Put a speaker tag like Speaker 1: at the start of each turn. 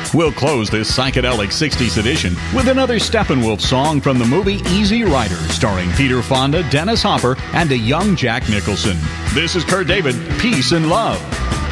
Speaker 1: We'll close this psychedelic 60s edition with another Steppenwolf song from the movie Easy Rider, starring Peter Fonda, Dennis Hopper, and a young Jack Nicholson. This is Kurt David. Peace and love.